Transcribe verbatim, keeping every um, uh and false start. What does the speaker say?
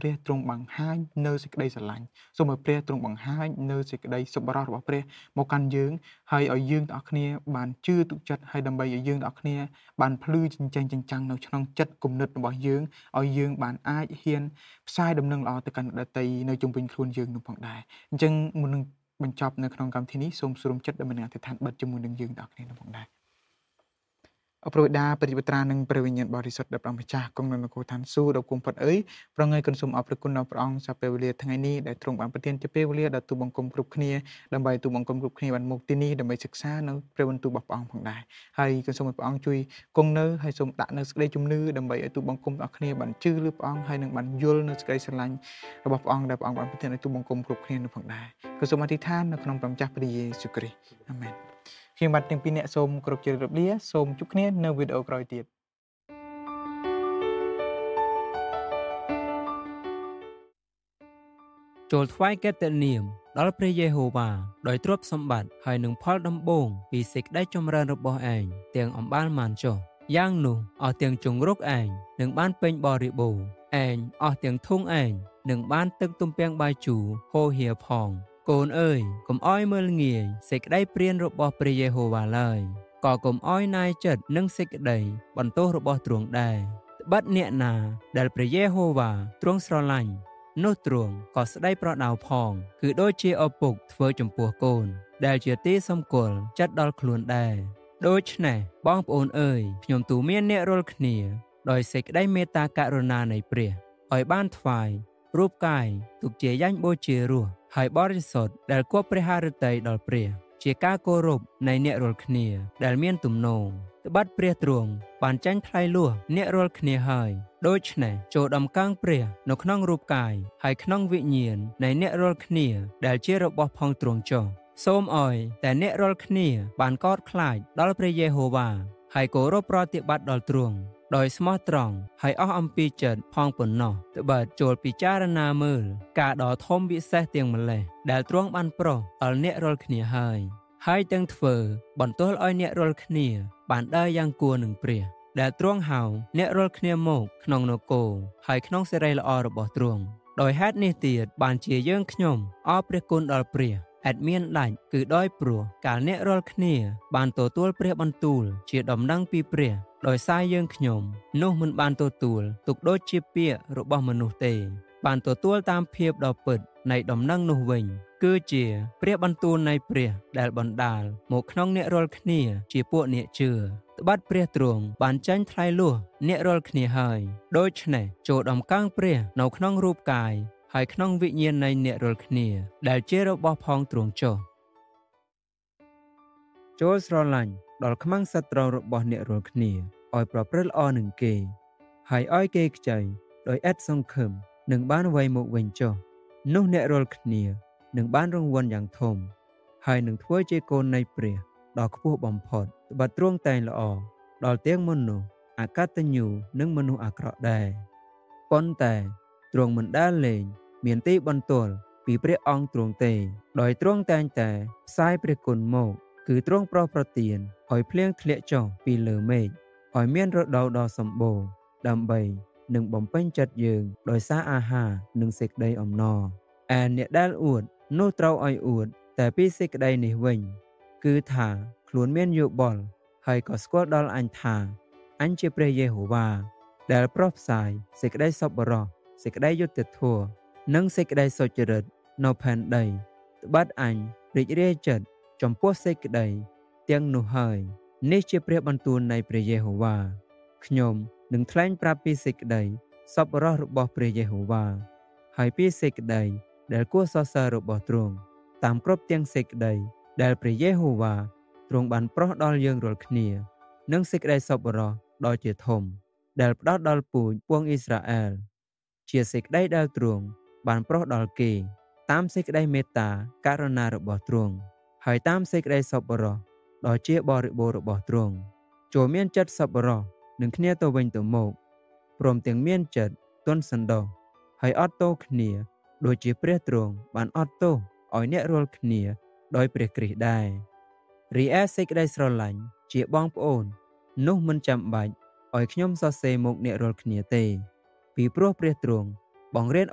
ព្រះទ្រង់បង្ហាញនៅសេចក្តីស្រឡាញ់សូមឲ្យព្រះទ្រង់បង្ហាញនៅសេចក្តីសប្បុរសរបស់ព្រះមកកាន់យើងហើយឲ្យយើងទាំងអស់គ្នាបានជឿទុកចិត្តហើយដើម្បីឲ្យយើងទាំងអស់គ្នាបានភ្លឺចិញ្ចែងចិញ្ចាំងនៅក្នុងចិត្តគំនិតរបស់យើងឲ្យយើងបានអាចហ៊ានផ្សាយដំណឹងល្អទៅកាន់អ្នកដទៃនៅជុំវិញខ្លួនយើងនោះផងដែរអញ្ចឹងមុននឹងបញ្ចប់នៅក្នុងកម្មវិធីនេះសូមសូមចិត្តដើម្បីនឹងអធិដ្ឋានបិទជាមួយនឹងយើងទាំងអស់គ្នានោះផងដែរអព្រះបិតាបរិបត្រានិងព្រះវិញ្ញាណបរិសុទ្ធដែលព្រះម្ចាស់គង់នៅនគរឋានសួគ៌ដ៏គង់ផុតអើយប្រងៃគុណសូមអរព្រគុណដល់ព្រះអង្គសម្រាប់ពេលវេលាថ្ងៃនេះដែលទ្រង់បានប្រទានជាពេលវេលាដល់ទូបង្គំគ្រប់គ្នាដើម្បីទូបង្គំគ្រប់គ្នាបានមកទីនេះដើម្បីសិក្សានៅព្រះបន្ទូលរបស់ព្រះអង្គផងដែរហើយគុណសូមឲ្យព្រះអង្គជួយគង់នៅហើយសូមដាក់នៅសេចក្តីជំនឿដើម្បីឲ្យទូបង្គំទាំងអស់គ្នាបានជឿលើព្រះអង្គហើយនឹងបានយល់នៅសេចក្តីស្រឡាញ់របស់ព្រះអង្គដែលព្រះអង្គបានប្រទានឲ្យទូបង្គំគ្រប់គ្នានោះផងដែរគុណសូមអធិដ្ឋាននៅក្នុងព្រះម្ចាស់ព្រះយេស៊ូវគ្រីស្ទអាមែនខ្ញុំបាទទាំងពីរអ្នកសូមគោរពជម្រាបលាសូមជួបគ្នានៅវីដេអូក្រោយទៀតចូលថ្វាយកិត្តិនាមដល់ព្រះយេហូវ៉ាដោយទ្រព្យសម្បត្តិហើយនឹងផលដំបូងពីសេចក្តីចម្រើនរបស់ឯងទាំងអំបាលមានចុះយ៉ាងនោះអស់ទាំងជង្រុកឯងនឹងបានពេញបរិបូរណ៍ឯងអស់ទាំងធុងឯងនឹងបានទឹកទំពាំងបាយជូរហូរហៀផងកូនអើយកុំអោយមើលងាយសេចក្តីព្រានរបស់ព្រះយេហូវ៉ាឡើយក៏កុំអោយណាយចិត្តនឹងសេចក្តីបន្ទោសរបស់ទ្រង់ដែរត្បិតអ្នកណាដែលព្រះយេហូវ៉ាទ្រង់ស្រឡាញ់នោះទ្រង់ក៏ស្ដីប្រដៅផងគឺដូចជាឪពុកធ្វើចំពោះកូនដែលជាទីសម្គាល់ចិត្តដល់ខ្លួនដែរដូច្នេះបងប្អូនអើយខ្ញុំទូមានអ្នករាល់គ្នាដោយសេចក្តីមេត្តាករុណានៃព្រះឲ្យបានថ្វាយរូបកាយទុកជាយ៉ាញ់បូជារស់ហើយបរិសុទ្ធដែលគប់ព្រះハរតីដល់ព្រះជាការគោរពនៃអ្នករាល់គ្នាដែលមានទំនោរត្បិតព្រះទ្រង់បានចាញ់ថ្លៃលួសអ្នករាល់គ្នាហើយដូច្នេះចូលដំកើងព្រះនៅក្នុងរូបកាយហើយក្នុងវិញ្ញាណនៃអ្នករាល់គ្នាដែលជារបស់ផងទ្រង់ចុះសូមអោយតែអ្នករាល់គ្នាបានកោតខ្លាចដល់ព្រះយេហូវ៉ាហើយគោរពប្រតិបត្តិដល់ទ្រង់ដោយស្មោះត្រង់ហើយអស់អំពីចិត្តផងប៉ុណ្ណោះត្បិតចូលពិចារណាមើលការដ៏ធំវិសេសទាំងម្លេះដែលទ្រង់បានប្រោសដល់អ្នករាល់គ្នាហើយហើយទាំងធ្វើបន្ទោសឲ្យអ្នករាល់គ្នាបានដើរយ៉ាងគួរនឹងព្រះដែលទ្រង់ហៅអ្នករាល់គ្នាមកក្នុងនគរហើយក្នុងសេរីល្អរបស់ទ្រង់ដោយហេតុនេះទៀតបានជាយើងខ្ញុំអរព្រះគុណដល់ព្រះអត់មានដាច់គឺដោយព្រោះកាលអ្នករាល់គ្នាបានទទួលព្រះបន្ទូលជាដំណឹងពីព្រះដោយសារយើងខ្ញុំនោះមិនបានទទួលទុកដូចជាពាក្យរបស់មនុស្សទេបានទទួលតាមភាពដ៏ពិតនៃដំណឹងនោះវិញគឺជាព្រះបន្ទូលនៃព្រះដែលបណ្ដាលមកក្នុងអ្នករាល់គ្នាជាពួកអ្នកជឿត្បិតព្រះទ្រង់បានចាញ់ថ្លៃលួសអ្នករាល់គ្នាហើយដូច្នេះចូលដំកើងព្រះនៅក្នុងរូបកាយហើយក្នុងវិញ្ញាណនៃអ្នករាល់គ្នាដែលជារបស់ផងទ្រង់ចុះចូលស្រឡាញ់ដល់ខ្មាំងសត្រូវរបស់អ្នករាល់គ្នាឲ្យប្រព្រឹត្តល្អនឹងគេហើយឲ្យគេខ្ចីដោយឥតសង្ឃឹមនឹងបានវ័យមកវិញចុះនោះអ្នករាល់គ្នានឹងបានរង្វាន់យ៉ាងធំហើយនឹងធ្វើជាកូននៃព្រះដ៏ខ្ពស់បំផុតត្បិតទ្រង់តែងល្អដល់ទាំងមនុស្សអកតញ្ញូនិងមនុស្សអាក្រក់ដែរប៉ុន្តែទ្រង់មិនដែលលែងមានទីបន្ទាល់ពីព្រះអង្គទ្រង់ទេដោយទ្រង់តែងតែផ្សាយព្រះគុណមកគឺទ្រង់ប្រោសប្រទានឲ្យភ្លៀងធ្លាក់ចុះពីលើមេឃឲ្យមានរដូវដ៏សម្បូរដើម្បីនឹងបំពេញចិត្តយើងដោយសារអាហារនិងសេចក្តីអំណរឯអ្នកដែលអួតនោះត្រូវឲ្យអួតតែពីសេចក្តីនេះវិញគឺថាខ្លួនមានយោបល់ហើយក៏ស្គាល់ដល់អញថាអញជាព្រះយេហូវ៉ាដែលប្រោសផ្សាយសេចក្តីសប្បុរសសេចក្តីយុត្តិធម៌និងសេចក្តីសុចរិតនៅផែនដីត្បិតអញរីករាយចិត្តចំពោះសេចក្តីទាំងនោះហើយនេះជាព្រះបន្ទូលនៃព្រះយេហូវ៉ាខ្ញុំនឹងថ្លែងប្រាប់ពីសេចក្តីសប្បុរសរបស់ព្រះយេហូវ៉ាហើយពីសេចក្តីដែលគួរសរសើររបស់ទ្រង់តាមគ្រប់ទាំងសេចក្តីដែលព្រះយេហូវ៉ាទ្រង់បានប្រោសដល់យើងរាល់គ្នានិងសេចក្តីសប្បុរសដ៏ជាធំដែលផ្ដោតដល់ពូជពួកអ៊ីស្រាអែលជាសេចក្តីដែលទ្រង់បានប្រោសដល់គេតាមសេចក្តីមេត្តាករុណារបស់ទ្រង់ហើយតាមសេចក្តីសប្បុរសដ៏ជាបរិបូរណ៍របស់ទ្រង់ចូលមានចិត្តសប្បុរសនឹងគ្នាទៅវិញទៅមកព្រមទាំងមានចិត្តទន់សន្តោសហើយអត់ទោសគ្នាដូចជាព្រះទ្រង់បានអត់ទោសឲ្យអ្នករាល់គ្នាដោយព្រះគ្រីស្ទដែររីឯសេចក្តីស្រឡាញ់ជាបងប្អូននោះមិនចាំបាច់ឲ្យខ្ញុំសរសេរមកអ្នករាល់គ្នាទេពីព្រោះព្រះទ្រង់បង្រៀន